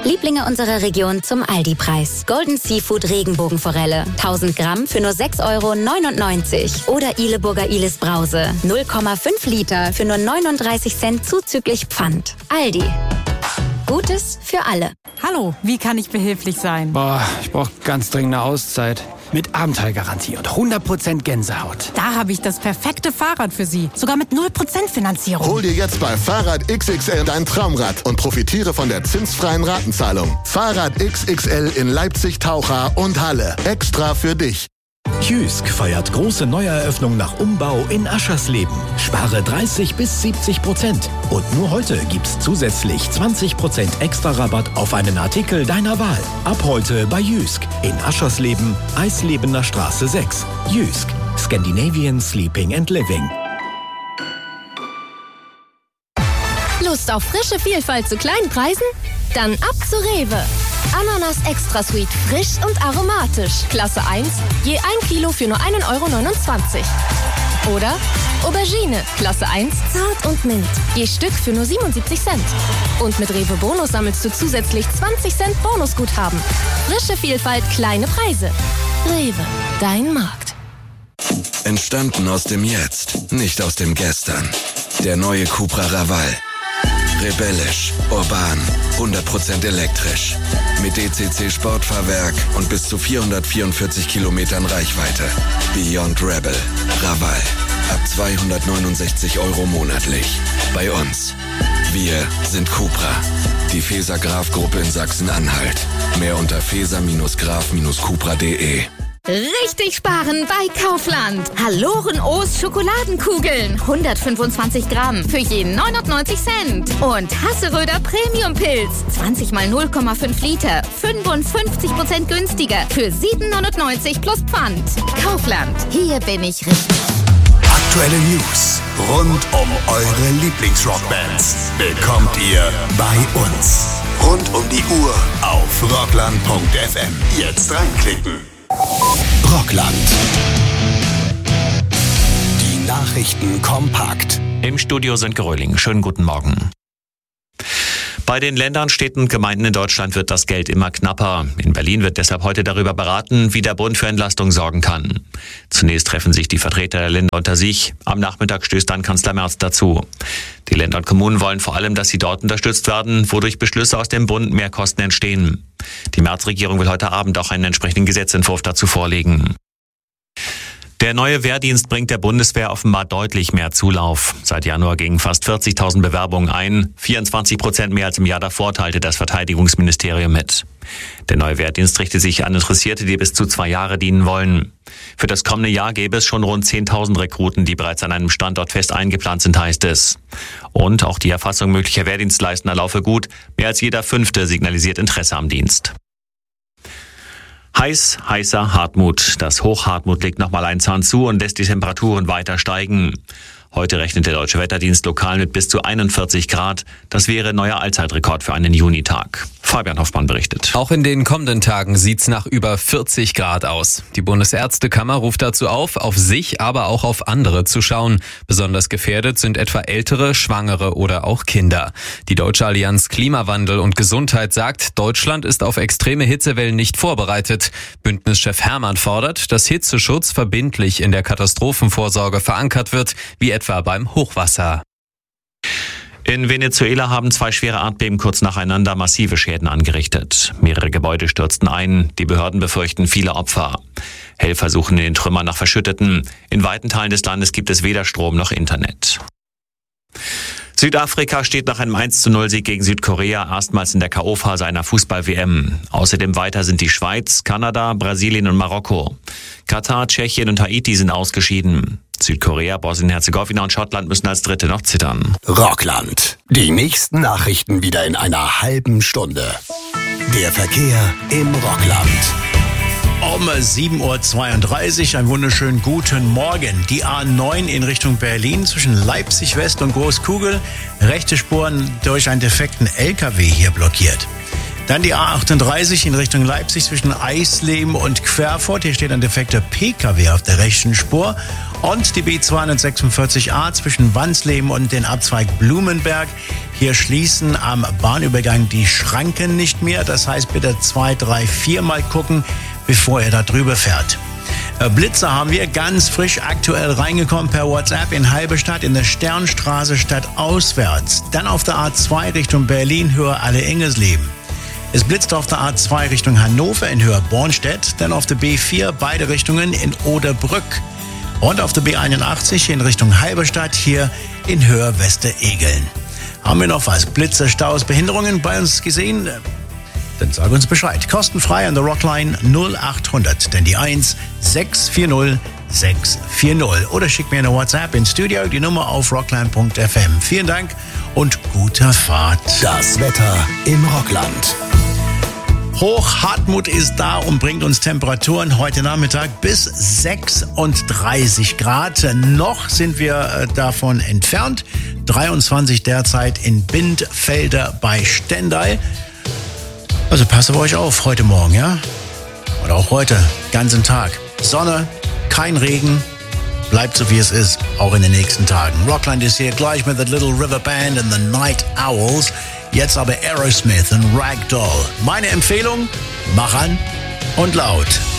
Lieblinge unserer Region zum Aldi-Preis. Golden Seafood Regenbogenforelle. 1000 Gramm für nur 6,99 € Oder Ihleburger Ihles Brause. 0,5 Liter für nur 39 Cent zuzüglich Pfand. Aldi. Gutes für alle. Hallo, wie kann ich behilflich sein? Ich brauche ganz dringend eine Auszeit. Mit Abenteuergarantie und 100% Gänsehaut. Da habe ich das perfekte Fahrrad für Sie. Sogar mit 0% Finanzierung. Hol dir jetzt bei Fahrrad XXL dein Traumrad und profitiere von der zinsfreien Ratenzahlung. Fahrrad XXL in Leipzig, Taucha und Halle. Extra für dich. Jysk feiert große Neueröffnung nach Umbau in Aschersleben. Spare 30-70%. Und nur heute gibt's zusätzlich 20% extra Rabatt auf einen Artikel deiner Wahl. Ab heute bei Jysk in Aschersleben, Eislebener Straße 6. Jysk, Scandinavian Sleeping and Living. Lust auf frische Vielfalt zu kleinen Preisen? Dann ab zu Rewe. Ananas Extra Sweet, frisch und aromatisch. Klasse 1, je 1 Kilo für nur 1,29 € Oder Aubergine, Klasse 1, zart und mild. Je Stück für nur 77 Cent. Und mit Rewe Bonus sammelst du zusätzlich 20 Cent Bonusguthaben. Frische Vielfalt, kleine Preise. Rewe, dein Markt. Entstanden aus dem Jetzt, nicht aus dem Gestern. Der neue Cupra Raval. Rebellisch, urban, 100% elektrisch. Mit DCC Sportfahrwerk und bis zu 444 Kilometern Reichweite. Beyond Rebel. Raval. Ab 269 € monatlich. Bei uns. Wir sind Cupra. Die Feser-Graf-Gruppe in Sachsen-Anhalt. Mehr unter feser-graf-cupra.de. Richtig sparen bei Kaufland. Hallorenoos Schokoladenkugeln. 125 Gramm für je 99 Cent. Und Hasseröder Premium-Pilz. 20 mal 0,5 Liter. 55% günstiger. Für 7,99 € plus Pfand. Kaufland. Hier bin ich richtig. Aktuelle News rund um eure Lieblingsrockbands bekommt ihr bei uns. Rund um die Uhr auf rockland.fm. Jetzt reinklicken. Rockland. Die Nachrichten kompakt. Im Studio sind Geröhling. Schönen guten Morgen. Bei den Ländern, Städten und Gemeinden in Deutschland wird das Geld immer knapper. In Berlin wird deshalb heute darüber beraten, wie der Bund für Entlastung sorgen kann. Zunächst treffen sich die Vertreter der Länder unter sich. Am Nachmittag stößt dann Kanzler Merz dazu. Die Länder und Kommunen wollen vor allem, dass sie dort unterstützt werden, wodurch Beschlüsse aus dem Bund mehr Kosten entstehen. Die Merz-Regierung will heute Abend auch einen entsprechenden Gesetzentwurf dazu vorlegen. Der neue Wehrdienst bringt der Bundeswehr offenbar deutlich mehr Zulauf. Seit Januar gingen fast 40.000 Bewerbungen ein, 24% mehr als im Jahr davor, teilte das Verteidigungsministerium mit. Der neue Wehrdienst richtet sich an Interessierte, die bis zu 2 Jahre dienen wollen. Für das kommende Jahr gäbe es schon rund 10.000 Rekruten, die bereits an einem Standort fest eingeplant sind, heißt es. Und auch die Erfassung möglicher Wehrdienstleistender laufe gut. Mehr als jeder 5. signalisiert Interesse am Dienst. Heißer Hartmut. Das Hochhartmut legt nochmal einen Zahn zu und lässt die Temperaturen weiter steigen. Heute rechnet der Deutsche Wetterdienst lokal mit bis zu 41 Grad. Das wäre neuer Allzeitrekord für einen Junitag. Fabian Hoffmann berichtet. Auch in den kommenden Tagen sieht's nach über 40 Grad aus. Die Bundesärztekammer ruft dazu auf sich, aber auch auf andere zu schauen. Besonders gefährdet sind etwa Ältere, Schwangere oder auch Kinder. Die Deutsche Allianz Klimawandel und Gesundheit sagt, Deutschland ist auf extreme Hitzewellen nicht vorbereitet. Bündnischef Hermann fordert, dass Hitzeschutz verbindlich in der Katastrophenvorsorge verankert wird, wie etwa beim Hochwasser. In Venezuela haben 2 schwere Erdbeben kurz nacheinander massive Schäden angerichtet. Mehrere Gebäude stürzten ein. Die Behörden befürchten viele Opfer. Helfer suchen in den Trümmern nach Verschütteten. In weiten Teilen des Landes gibt es weder Strom noch Internet. Südafrika steht nach einem 1:0-Sieg gegen Südkorea erstmals in der K.O.-Phase einer Fußball-WM. Außerdem weiter sind die Schweiz, Kanada, Brasilien und Marokko. Katar, Tschechien und Haiti sind ausgeschieden. Südkorea, Bosnien-Herzegowina und Schottland müssen als Dritte noch zittern. Rockland. Die nächsten Nachrichten wieder in einer halben Stunde. Der Verkehr im Rockland. Um 7:32 Uhr, einen wunderschönen guten Morgen. Die A9 in Richtung Berlin zwischen Leipzig West und Großkugel. Rechte Spuren durch einen defekten LKW hier blockiert. Dann die A38 in Richtung Leipzig zwischen Eisleben und Querfurt. Hier steht ein defekter PKW auf der rechten Spur. Und die B246a zwischen Wansleben und den Abzweig Blumenberg. Hier schließen am Bahnübergang die Schranken nicht mehr. Das heißt, bitte 2, 3, 4 Mal gucken, bevor ihr da drüber fährt. Blitzer haben wir ganz frisch aktuell reingekommen per WhatsApp in Halberstadt in der Sternstraße stadtauswärts. Dann auf der A2 Richtung Berlin, Höhe Alle-Engesleben. Es blitzt auf der A2 Richtung Hannover in Höhe Bornstedt, dann auf der B4 beide Richtungen in Oderbrück. Und auf der B81 in Richtung Halberstadt hier in Höhe Westeregeln. Haben wir noch was? Blitzer, Staus, Behinderungen bei uns gesehen? Dann sag uns Bescheid. Kostenfrei an der Rockline 0800, denn die 1 640 640. Oder schick mir eine WhatsApp ins Studio, die Nummer auf rockline.fm. Vielen Dank und gute Fahrt. Das Wetter im Rockland. Hochhartmut ist da und bringt uns Temperaturen heute Nachmittag bis 36 Grad. Noch sind wir davon entfernt. 23 derzeit in Bindfelder bei Stendal. Also passt auf euch auf heute Morgen, ja? Oder auch heute, ganzen Tag. Sonne, kein Regen, bleibt so wie es ist, auch in den nächsten Tagen. Rockland ist hier gleich mit The Little River Band and the Night Owls. Jetzt aber Aerosmith und Ragdoll. Meine Empfehlung, mach an und laut.